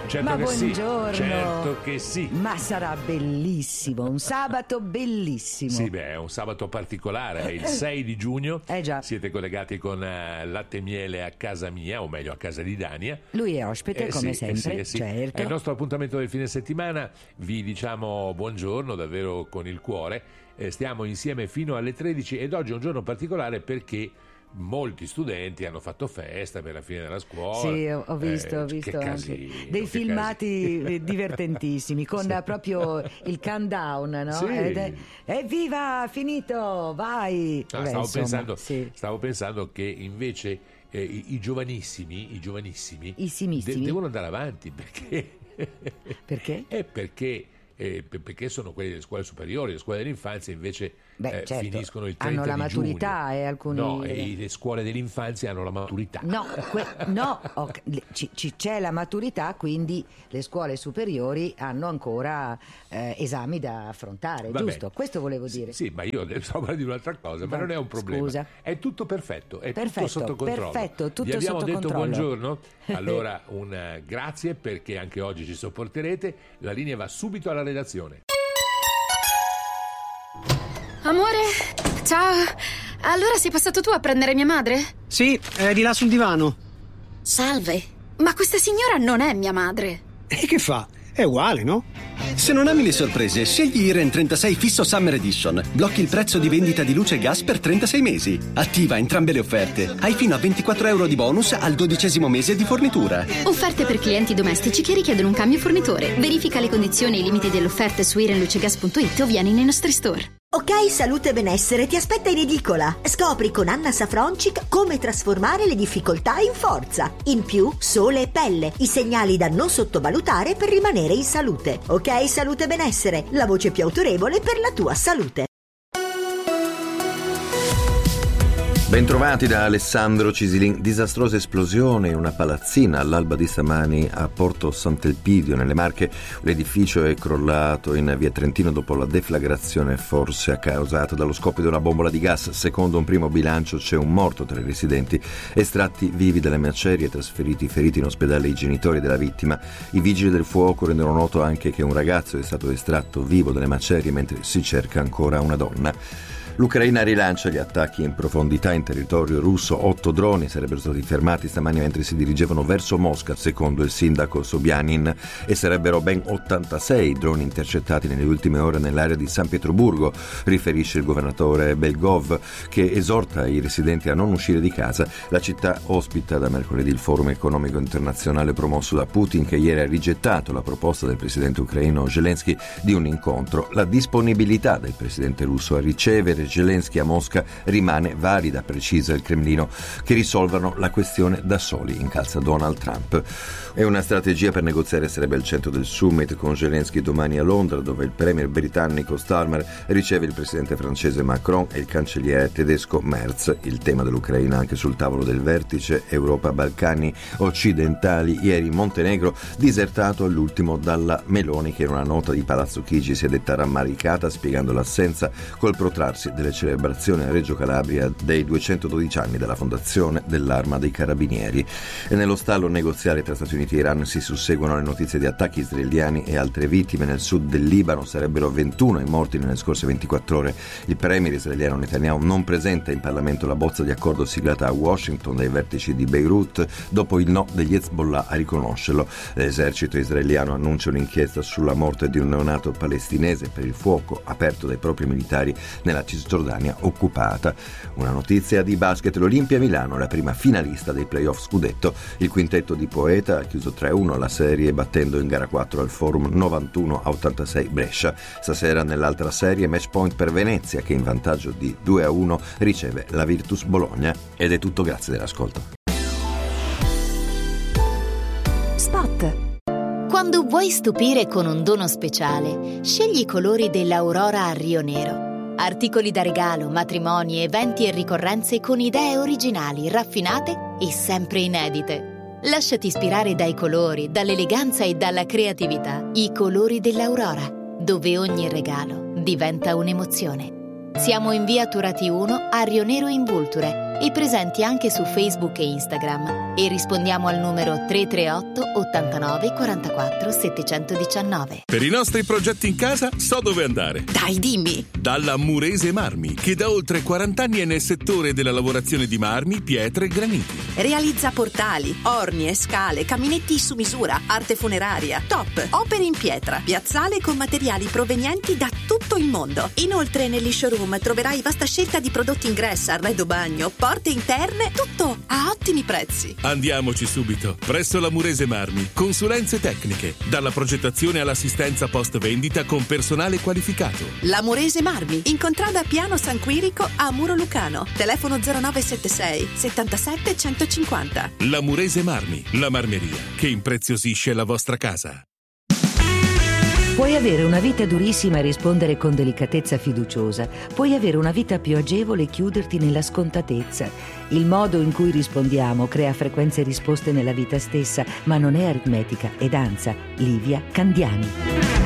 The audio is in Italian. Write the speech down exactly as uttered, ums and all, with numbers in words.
certo Ma che buongiorno. Sì, certo che sì. Ma sarà bellissimo, un sabato bellissimo. Sì, beh, è un sabato particolare, è il sei di giugno. Eh già. Siete collegati con uh, Latte e Miele a casa mia, o meglio a casa di Dania. Lui è ospite, Eh, come sì, sempre, eh sì, eh sì. certo. È il nostro appuntamento del fine settimana. Vi diciamo buongiorno davvero con il cuore. Eh, stiamo insieme fino alle tredici ed oggi è un giorno particolare perché molti studenti hanno fatto festa per la fine della scuola. Sì, ho ho visto, Eh, ho visto che anche casino, dei che filmati casino. divertentissimi con Sì. proprio il countdown, no? Sì. Ed è- evviva, finito, vai. Ah, Vabbè, stavo, insomma, pensando, sì. stavo pensando che invece eh, i, i giovanissimi, i giovanissimi I simissimi? de- devono andare avanti perché Perché? è perché eh, pe- perché sono quelli delle scuole superiori, le scuole dell'infanzia invece Beh, eh, certo, finiscono il trenta hanno la di maturità giugno. e alcuni... No, e le scuole dell'infanzia hanno la maturità. No, que- no, ok, le- ci- ci- c'è la maturità, quindi le scuole superiori hanno ancora eh, esami da affrontare, Va giusto? bene. Questo volevo Sì, dire. Sì, ma io stavo parlando di un'altra cosa, ma Va- non è un problema. scusa. È tutto perfetto, è Perfetto, tutto sotto controllo. perfetto, tutto Vi abbiamo sotto detto controllo. buongiorno? Allora un eh, grazie perché anche oggi ci sopporterete. La linea va subito alla redazione. Amore, ciao. Allora sei passato tu a prendere mia madre? Sì, è di là sul divano. Salve. Ma questa signora non è mia madre. E che fa? È uguale, no? Se non ami le sorprese, scegli Iren trentasei Fisso Summer Edition. Blocchi il prezzo di vendita di luce e gas per trentasei mesi. Attiva entrambe le offerte. Hai fino a ventiquattro euro di bonus al dodicesimo mese di fornitura. Offerte per clienti domestici che richiedono un cambio fornitore. Verifica le condizioni e i limiti delle offerte su irenlucegas punto it o vieni nei nostri store. Ok Salute e Benessere ti aspetta in edicola. Scopri con Anna Safroncic come trasformare le difficoltà in forza. In più, sole e pelle, i segnali da non sottovalutare per rimanere in salute. Ok Salute e Benessere, la voce più autorevole per la tua salute. Bentrovati da Alessandro Cisilin. Disastrosa esplosione in una palazzina all'alba di stamani a Porto Sant'Elpidio nelle Marche. L'edificio è crollato in via Trentino dopo la deflagrazione, forse causata dallo scoppio di una bombola di gas. Secondo un primo bilancio c'è un morto tra i residenti, estratti vivi dalle macerie, trasferiti feriti in ospedale i genitori della vittima. I vigili del fuoco rendono noto anche che un ragazzo è stato estratto vivo dalle macerie mentre si cerca ancora una donna. L'Ucraina rilancia gli attacchi in profondità in territorio russo. Otto droni sarebbero stati fermati stamani mentre si dirigevano verso Mosca, secondo il sindaco Sobyanin, e sarebbero ben ottantasei droni intercettati nelle ultime ore nell'area di San Pietroburgo, riferisce il governatore Belgov, che esorta i residenti a non uscire di casa. La città ospita da mercoledì il forum economico internazionale promosso da Putin, che ieri ha rigettato la proposta del presidente ucraino Zelensky di un incontro. La disponibilità del presidente russo a ricevere Zelensky a Mosca rimane valida, precisa il Cremlino, che risolvano la questione da soli, incalza Donald Trump. È una strategia per negoziare sarebbe al centro del summit con Zelensky domani a Londra, dove il premier britannico Starmer riceve il presidente francese Macron e il cancelliere tedesco Merz. Il tema dell'Ucraina anche sul tavolo del vertice Europa-Balcani occidentali. Ieri Montenegro disertato all'ultimo dalla Meloni, che in una nota di Palazzo Chigi si è detta rammaricata, spiegando l'assenza col protrarsi delle celebrazioni a Reggio Calabria dei duecentododici anni della fondazione dell'Arma dei Carabinieri. E nello stallo negoziale tra Stati Uniti e Iran si susseguono le notizie di attacchi israeliani e altre vittime. Nel sud del Libano sarebbero ventuno i morti nelle scorse ventiquattro ore. Il premier israeliano Netanyahu non presenta in Parlamento la bozza di accordo siglata a Washington dai vertici di Beirut dopo il no degli Hezbollah a riconoscerlo. L'esercito israeliano annuncia un'inchiesta sulla morte di un neonato palestinese per il fuoco aperto dai propri militari nella Cisgiordania occupata. Una notizia di basket: l'Olimpia Milano, la prima finalista dei playoff scudetto. Il quintetto di Poeta ha chiuso tre a uno la serie battendo in gara quattro al Forum novantuno a ottantasei Brescia. Stasera nell'altra serie match point per Venezia, che in vantaggio di due a uno riceve la Virtus Bologna. Ed è tutto, grazie dell'ascolto. Spot. Quando vuoi stupire con un dono speciale, scegli i colori dell'Aurora a Rio Nero. Articoli da regalo, matrimoni, eventi e ricorrenze con idee originali, raffinate e sempre inedite. Lasciati ispirare dai colori, dall'eleganza e dalla creatività. I colori dell'Aurora, dove ogni regalo diventa un'emozione. Siamo in via Turati uno a Rio Nero in Vulture. e presenti anche su Facebook e Instagram, e rispondiamo al numero tre tre otto ottantanove quarantaquattro settecentonovantanove. Per i nostri progetti in casa so dove andare. Dai, dimmi! Dalla Murese Marmi, che da oltre quaranta anni è nel settore della lavorazione di marmi, pietre e graniti. Realizza portali, orni e scale, caminetti su misura, arte funeraria, top, opere in pietra, piazzale con materiali provenienti da tutto il mondo. Inoltre negli showroom troverai vasta scelta di prodotti ingresso, arredo bagno, porte interne, tutto a ottimi prezzi. Andiamoci subito, presso la Murese Marmi. Consulenze tecniche, dalla progettazione all'assistenza post vendita con personale qualificato. La Murese Marmi, in contrada Piano San Quirico a Muro Lucano. Telefono zero nove sette sei settantasette centocinquanta. La Murese Marmi, la marmeria che impreziosisce la vostra casa. Puoi avere una vita durissima e rispondere con delicatezza fiduciosa. Puoi avere una vita più agevole e chiuderti nella scontatezza. Il modo in cui rispondiamo crea frequenze e risposte nella vita stessa, ma non è aritmetica. E danza. Livia Candiani.